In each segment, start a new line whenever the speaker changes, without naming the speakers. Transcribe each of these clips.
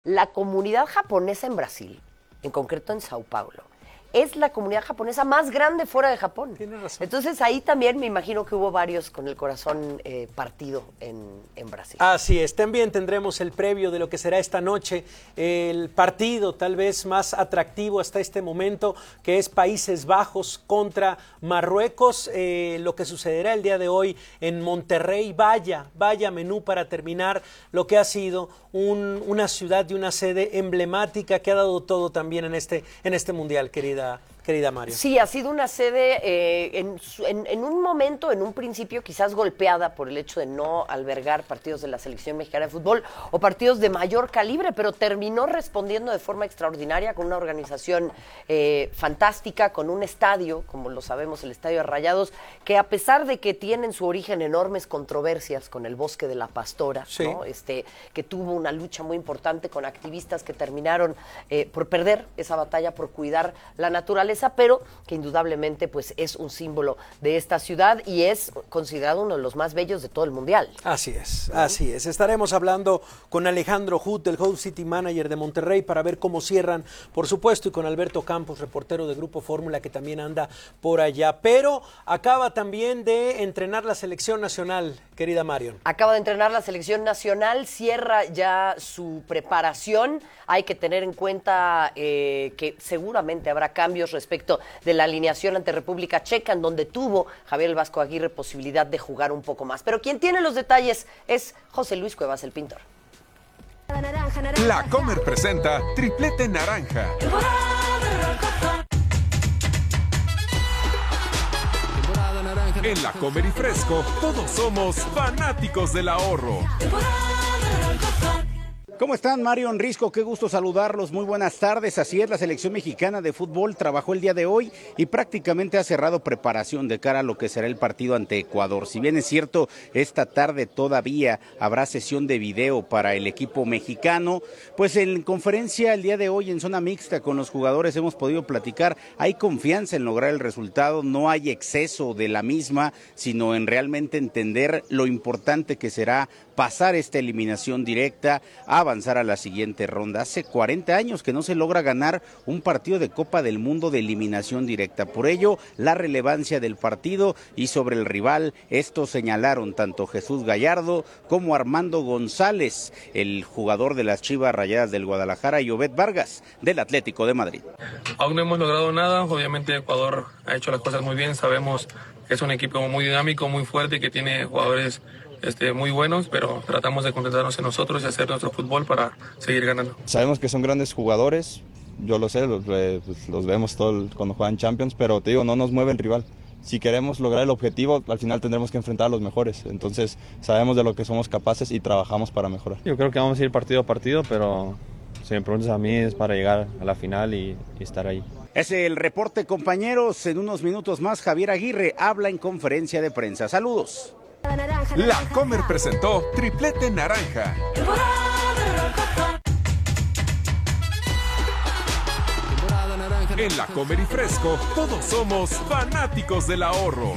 La comunidad japonesa en Brasil, en concreto en Sao Paulo, es la comunidad japonesa más grande fuera de Japón.
Tienes razón.
Entonces ahí también me imagino que hubo varios con el corazón partido en Brasil.
Así es, también tendremos el previo de lo que será esta noche, el partido tal vez más atractivo hasta este momento, que es Países Bajos contra Marruecos, lo que sucederá el día de hoy en Monterrey. Vaya menú para terminar lo que ha sido una ciudad y una sede emblemática que ha dado todo también en este mundial, querida Mario.
Sí, ha sido una sede en un momento, en un principio quizás golpeada por el hecho de no albergar partidos de la selección mexicana de fútbol o partidos de mayor calibre, pero terminó respondiendo de forma extraordinaria con una organización fantástica, con un estadio, como lo sabemos, el Estadio de Rayados, que a pesar de que tienen su origen enormes controversias con el Bosque de la Pastora,
sí,
¿no? Que tuvo una lucha muy importante con activistas que terminaron por perder esa batalla, por cuidar la naturaleza, pero que indudablemente pues es un símbolo de esta ciudad y es considerado uno de los más bellos de todo el mundial.
Así es, así es. Estaremos hablando con Alejandro Huth, el Host City Manager de Monterrey, para ver cómo cierran, por supuesto, y con Alberto Campos, reportero de Grupo Fórmula, que también anda por allá. Pero acaba también de entrenar la selección nacional, querida Marion.
Acaba de entrenar la selección nacional, cierra ya su preparación. Hay que tener en cuenta que seguramente habrá cambios respecto de la alineación ante República Checa, en donde tuvo Javier el Vasco Aguirre posibilidad de jugar un poco más. Pero quien tiene los detalles es José Luis Cuevas, el pintor.
La Comer presenta Triplete Naranja. En La Comer y Fresco, todos somos fanáticos del ahorro.
¿Cómo están? Marion Risco, qué gusto saludarlos, muy buenas tardes. Así es, la selección mexicana de fútbol trabajó el día de hoy y prácticamente ha cerrado preparación de cara a lo que será el partido ante Ecuador. Si bien es cierto, esta tarde todavía habrá sesión de video para el equipo mexicano, pues en conferencia el día de hoy en zona mixta con los jugadores hemos podido platicar, hay confianza en lograr el resultado, no hay exceso de la misma, sino en realmente entender lo importante que será pasar esta eliminación directa, avanzar a la siguiente ronda. Hace 40 años que no se logra ganar un partido de Copa del Mundo de eliminación directa. Por ello, la relevancia del partido y sobre el rival, esto señalaron tanto Jesús Gallardo como Armando González, el jugador de las Chivas Rayadas del Guadalajara, y Obed Vargas, del Atlético de Madrid.
Aún no hemos logrado nada, obviamente Ecuador ha hecho las cosas muy bien, sabemos que es un equipo muy dinámico, muy fuerte, que tiene jugadores muy buenos, pero tratamos de concentrarnos en nosotros y hacer nuestro fútbol para seguir ganando.
Sabemos que son grandes jugadores, yo lo sé, los vemos cuando juegan Champions, pero te digo, no nos mueve el rival. Si queremos lograr el objetivo, al final tendremos que enfrentar a los mejores. Entonces sabemos de lo que somos capaces y trabajamos para mejorar.
Yo creo que vamos a ir partido a partido, pero si me preguntas a mí es para llegar a la final y estar ahí.
Es el reporte, compañeros. En unos minutos más Javier Aguirre habla en conferencia de prensa. Saludos.
La Comer presentó Triplete Naranja. En La Comer y Fresco, todos somos fanáticos del ahorro.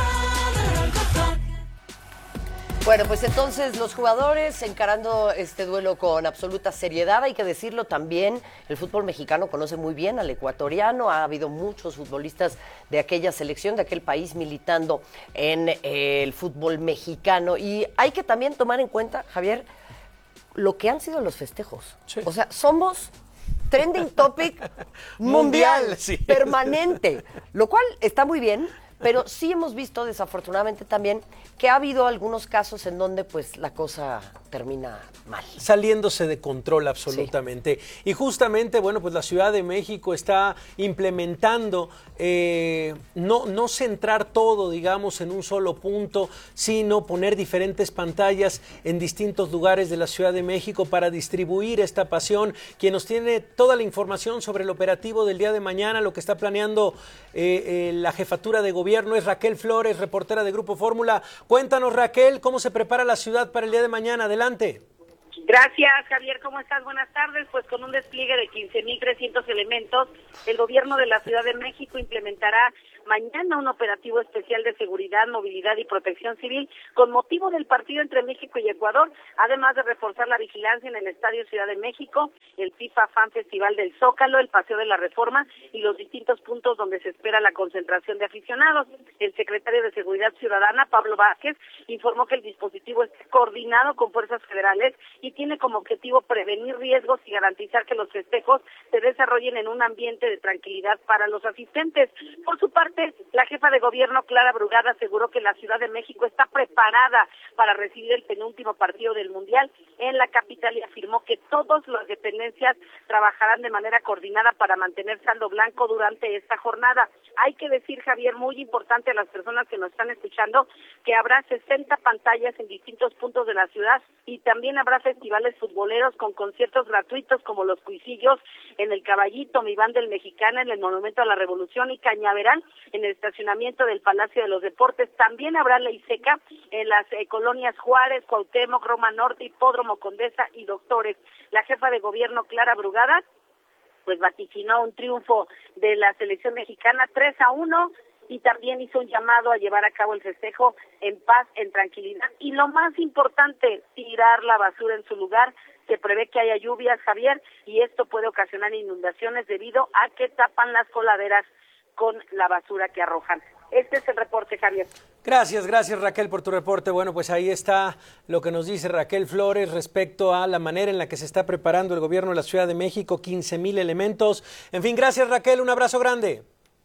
Bueno, pues entonces los jugadores encarando este duelo con absoluta seriedad, hay que decirlo también, el fútbol mexicano conoce muy bien al ecuatoriano, ha habido muchos futbolistas de aquella selección, de aquel país militando en el fútbol mexicano y hay que también tomar en cuenta, Javier, lo que han sido los festejos. Sí. O sea, somos trending topic mundial, sí, permanente, lo cual está muy bien. Pero sí hemos visto, desafortunadamente también, que ha habido algunos casos en donde pues la cosa termina mal.
Saliéndose de control absolutamente. Sí. Y justamente, bueno, pues la Ciudad de México está implementando no centrar todo, digamos, en un solo punto, sino poner diferentes pantallas en distintos lugares de la Ciudad de México para distribuir esta pasión. Quien nos tiene toda la información sobre el operativo del día de mañana, lo que está planeando la jefatura de gobierno, es Raquel Flores, reportera de Grupo Fórmula. Cuéntanos, Raquel, ¿cómo se prepara la ciudad para el día de mañana? Adelante.
Gracias, Javier. ¿Cómo estás? Buenas tardes. Pues con un despliegue de 15,300 elementos, el gobierno de la Ciudad de México implementará mañana un operativo especial de seguridad, movilidad y protección civil con motivo del partido entre México y Ecuador, además de reforzar la vigilancia en el Estadio Ciudad de México, el FIFA Fan Festival del Zócalo, el Paseo de la Reforma y los distintos puntos donde se espera la concentración de aficionados. El secretario de Seguridad Ciudadana, Pablo Vázquez, informó que el dispositivo está coordinado con fuerzas federales y tiene como objetivo prevenir riesgos y garantizar que los festejos se desarrollen en un ambiente de tranquilidad para los asistentes. Por su parte, la jefa de gobierno, Clara Brugada, aseguró que la Ciudad de México está preparada para recibir el penúltimo partido del Mundial en la capital y afirmó que todas las dependencias trabajarán de manera coordinada para mantener saldo blanco durante esta jornada. Hay que decir, Javier, muy importante a las personas que nos están escuchando, que habrá 60 pantallas en distintos puntos de la ciudad y también habrá festivales futboleros con conciertos gratuitos como los Cuisillos en el Caballito, Mi Banda el Mexicana en el Monumento a la Revolución y Cañaveral en el estacionamiento del Palacio de los Deportes. También habrá ley seca en las colonias Juárez, Cuauhtémoc, Roma Norte, Hipódromo, Condesa y Doctores. La jefa de gobierno, Clara Brugada, pues vaticinó un triunfo de la selección mexicana 3-1 y también hizo un llamado a llevar a cabo el festejo en paz, en tranquilidad y lo más importante, tirar la basura en su lugar. Se prevé que haya lluvias, Javier, y esto puede ocasionar inundaciones debido a que tapan las coladeras con la basura que arrojan. Este es el reporte, Javier.
Gracias Raquel por tu reporte. Bueno, pues ahí está lo que nos dice Raquel Flores respecto a la manera en la que se está preparando el gobierno de la Ciudad de México, 15,000 elementos. En fin, gracias Raquel, un abrazo grande.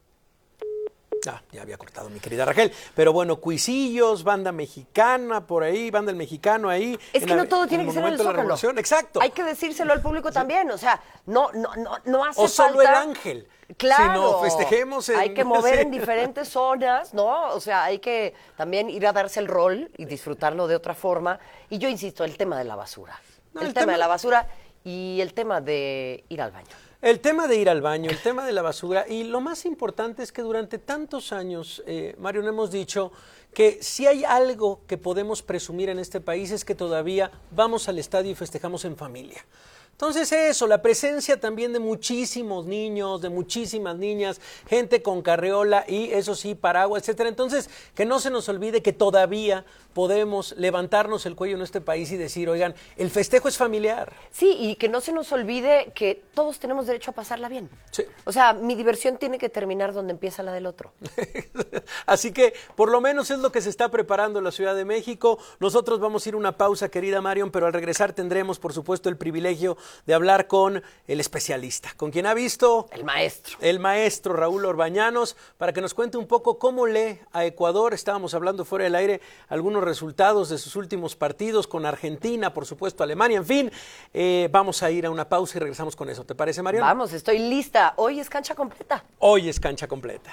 Ya había cortado mi querida Raquel, pero bueno, Cuisillos, banda mexicana por ahí, banda del mexicano ahí.
Es que no todo tiene que ser en el Zócalo.
Exacto.
Hay que decírselo al público también, o sea, no hace falta.
O solo el Ángel.
Claro.
Si no, festejemos
hay que mover en diferentes zonas, ¿no? O sea, hay que también ir a darse el rol y disfrutarlo de otra forma. Y yo insisto, el tema de la basura. El tema de la basura y el tema de ir al baño.
El tema de ir al baño, el tema de la basura y lo más importante es que durante tantos años, Mario, no hemos dicho que si hay algo que podemos presumir en este país es que todavía vamos al estadio y festejamos en familia. Entonces eso, la presencia también de muchísimos niños, de muchísimas niñas, gente con carriola y eso sí, paraguas, etcétera. Entonces, que no se nos olvide que todavía podemos levantarnos el cuello en este país y decir, oigan, el festejo es familiar.
Sí, y que no se nos olvide que todos tenemos derecho a pasarla bien.
Sí.
O sea, mi diversión tiene que terminar donde empieza la del otro.
Así que, por lo menos es lo que se está preparando en la Ciudad de México. Nosotros vamos a ir a una pausa, querida Marion, pero al regresar tendremos, por supuesto, el privilegio de hablar con el especialista, con quien ha visto... El maestro Raúl Orbañanos, para que nos cuente un poco cómo lee a Ecuador. Estábamos hablando fuera del aire algunos resultados de sus últimos partidos con Argentina, por supuesto Alemania, en fin. Vamos a ir a una pausa y regresamos con eso. ¿Te parece, Marion?
Vamos, estoy lista. Hoy es cancha completa.
Hoy es cancha completa.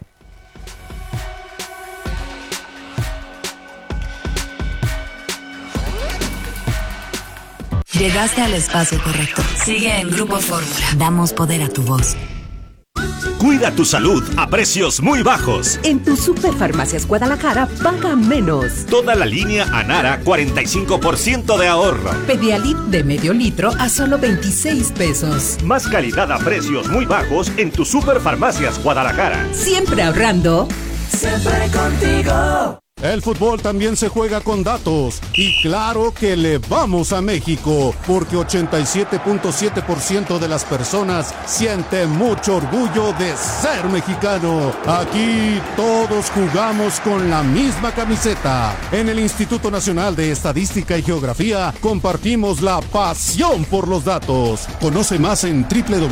Llegaste al espacio correcto. Sigue en Grupo Fórmula. Damos poder a tu voz.
Cuida tu salud a precios muy bajos.
En tu Superfarmacias Guadalajara, paga menos.
Toda la línea Anara, 45% de ahorro.
Pedialit de medio litro a solo 26 pesos.
Más calidad a precios muy bajos en tu Superfarmacias Guadalajara.
Siempre ahorrando.
Siempre contigo.
El fútbol también se juega con datos y claro que le vamos a México porque 87.7% de las personas siente mucho orgullo de ser mexicano. Aquí todos jugamos con la misma camiseta. En el Instituto Nacional de Estadística y Geografía compartimos la pasión por los datos. Conoce más en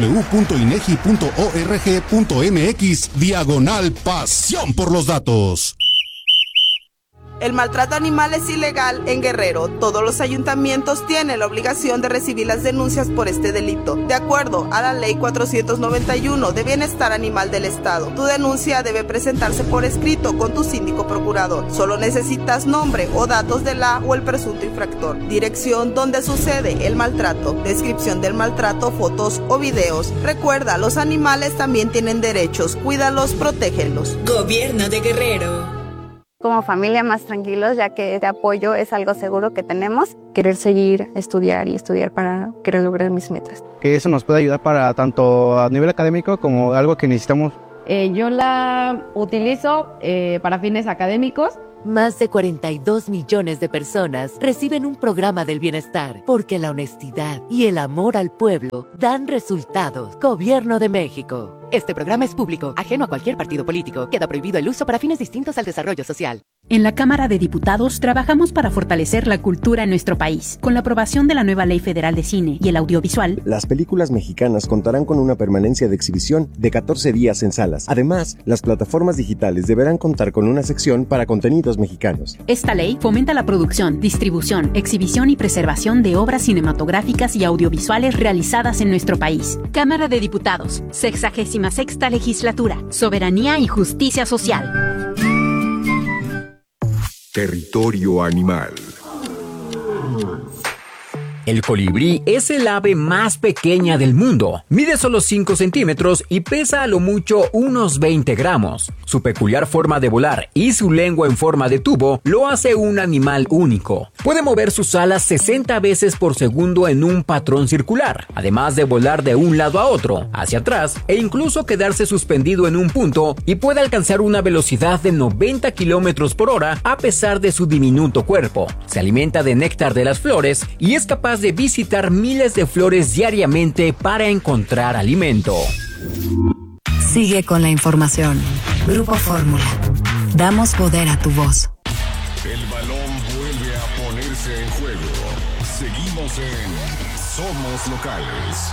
www.inegi.org.mx/pasión por los datos.
El maltrato animal es ilegal en Guerrero. Todos los ayuntamientos tienen la obligación de recibir las denuncias por este delito. De acuerdo a la Ley 491 de Bienestar Animal del Estado, tu denuncia debe presentarse por escrito con tu síndico procurador. Solo necesitas nombre o datos de la o el presunto infractor, dirección donde sucede el maltrato, descripción del maltrato, fotos o videos. Recuerda, los animales también tienen derechos. Cuídalos, protégelos.
Gobierno de Guerrero.
como familia más tranquilos, ya que este apoyo es algo seguro que tenemos. Querer seguir, estudiar para querer lograr mis metas.
Que eso nos puede ayudar para tanto a nivel académico como algo que necesitamos.
Yo la utilizo para fines académicos.
Más de 42 millones de personas reciben un programa del bienestar porque la honestidad y el amor al pueblo dan resultados. Gobierno de México. Este programa es público, ajeno a cualquier partido político. Queda prohibido el uso para fines distintos al desarrollo social.
En la Cámara de Diputados trabajamos para fortalecer la cultura en nuestro país. Con la aprobación de la nueva Ley Federal de Cine y el Audiovisual,
las películas mexicanas contarán con una permanencia de exhibición de 14 días en salas. Además, las plataformas digitales deberán contar con una sección para contenidos mexicanos.
Esta ley fomenta la producción, distribución, exhibición y preservación de obras cinematográficas y audiovisuales realizadas en nuestro país. Cámara de Diputados, 66ª Legislatura, Soberanía y Justicia Social.
Territorio animal.
El colibrí es el ave más pequeña del mundo. Mide solo 5 centímetros y pesa a lo mucho unos 20 gramos. Su peculiar forma de volar y su lengua en forma de tubo lo hace un animal único. Puede mover sus alas 60 veces por segundo en un patrón circular, además de volar de un lado a otro, hacia atrás e incluso quedarse suspendido en un punto, y puede alcanzar una velocidad de 90 kilómetros por hora a pesar de su diminuto cuerpo. Se alimenta de néctar de las flores y es capaz de visitar miles de flores diariamente para encontrar alimento.
Sigue con la información. Grupo Fórmula. Damos poder a tu voz.
El balón vuelve a ponerse en juego. Seguimos en Somos Locales.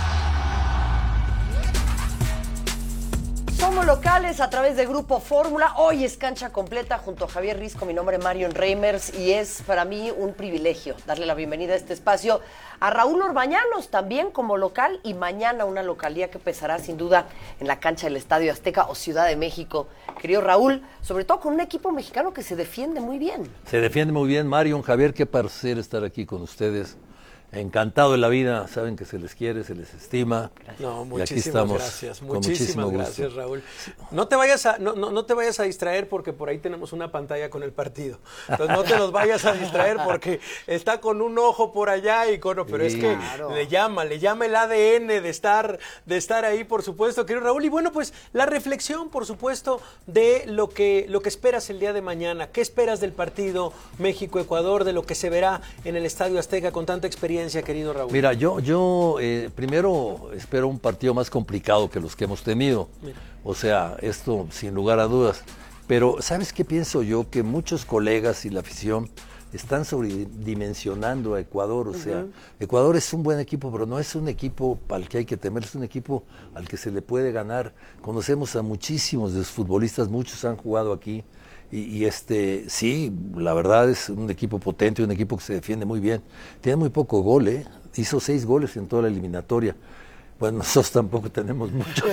Somos locales a través de Grupo Fórmula. Hoy es cancha completa junto a Javier Risco. Mi nombre es Marion Reimers y es para mí un privilegio darle la bienvenida a este espacio a Raúl Orbañanos, también como local, y mañana una localía que pesará sin duda en la cancha del Estadio Azteca o Ciudad de México. Querido Raúl, sobre todo con un equipo mexicano que se defiende muy bien.
Se defiende muy bien, Marion. Javier, qué placer estar aquí con ustedes. Encantado de la vida, saben que se les quiere, se les estima.
No,
y aquí
muchísimas
estamos
gracias,
con
muchísimas gracias,
gusto.
Raúl. No te vayas a distraer porque por ahí tenemos una pantalla con el partido. Entonces no te nos vayas a distraer porque está con un ojo por allá pero sí, es que claro, le llama el ADN de estar ahí, por supuesto, querido Raúl. Y bueno, pues la reflexión, por supuesto, de lo que esperas el día de mañana. ¿Qué esperas del partido México-Ecuador, de lo que se verá en el Estadio Azteca con tanta experiencia, querido Raúl?
Mira, yo primero espero un partido más complicado que los que hemos tenido. Mira. O sea, esto sin lugar a dudas. Pero, ¿sabes qué pienso yo? Que muchos colegas y la afición están sobredimensionando a Ecuador. O sea, Ecuador es un buen equipo, pero no es un equipo al que hay que temer, es un equipo al que se le puede ganar. Conocemos a muchísimos de los futbolistas, muchos han jugado aquí. Y sí, la verdad es un equipo potente, un equipo que se defiende muy bien. Tiene muy poco gol, hizo 6 goles en toda la eliminatoria. Bueno, nosotros tampoco tenemos muchos.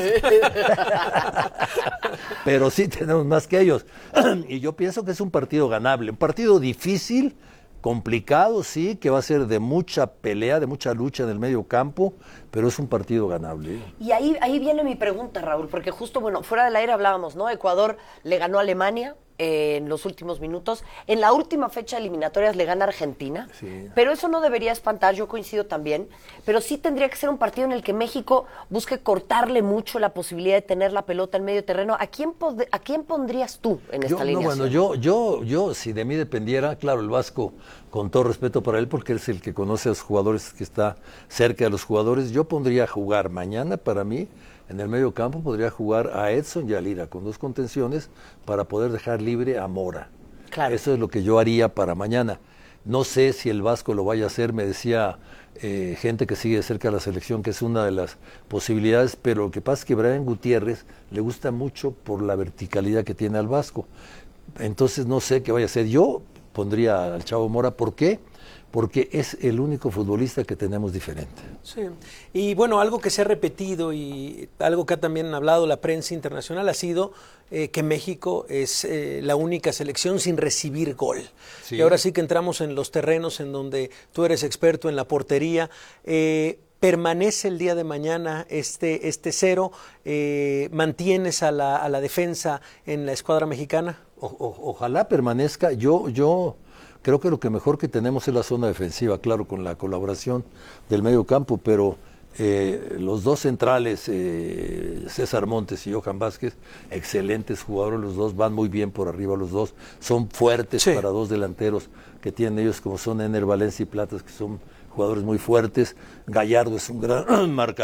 Pero sí tenemos más que ellos. Y yo pienso que es un partido ganable, un partido difícil, complicado, sí, que va a ser de mucha pelea, de mucha lucha en el medio campo, pero es un partido ganable.
Y ahí viene mi pregunta, Raúl, porque justo, fuera del aire hablábamos, ¿no? Ecuador le ganó a Alemania en los últimos minutos. En la última fecha de eliminatorias le gana Argentina, sí, pero eso no debería espantar, yo coincido también, pero sí tendría que ser un partido en el que México busque cortarle mucho la posibilidad de tener la pelota en medio terreno. ¿A quién pondrías tú en esta alineación?
Yo, si de mí dependiera, claro, el Vasco, con todo respeto para él, porque él es el que conoce a los jugadores, que está cerca de los jugadores, yo pondría a jugar mañana, para mí, en el medio campo podría jugar a Edson y a Lira con 2 contenciones para poder dejar libre a Mora. Claro. Eso es lo que yo haría para mañana. No sé si el Vasco lo vaya a hacer, me decía gente que sigue de cerca la selección que es una de las posibilidades, pero lo que pasa es que Brian Gutiérrez le gusta mucho por la verticalidad que tiene al Vasco. Entonces no sé qué vaya a hacer. Yo pondría al Chavo Mora. ¿Por qué? Porque es el único futbolista que tenemos diferente.
Sí, y bueno, algo que se ha repetido y algo que ha también hablado la prensa internacional ha sido que México es la única selección sin recibir gol. Sí. Y ahora sí que entramos en los terrenos en donde tú eres experto en la portería. ¿Permanece el día de mañana este 0? ¿Mantienes a la defensa en la escuadra mexicana?
Ojalá permanezca. Yo creo que lo que mejor que tenemos es la zona defensiva, claro, con la colaboración del medio campo, pero los dos centrales, César Montes y Johan Vázquez, excelentes jugadores los dos, van muy bien por arriba los dos, son fuertes para dos delanteros que tienen ellos, como son Ener Valencia y Platas, que son jugadores muy fuertes. Gallardo es un gran marcador.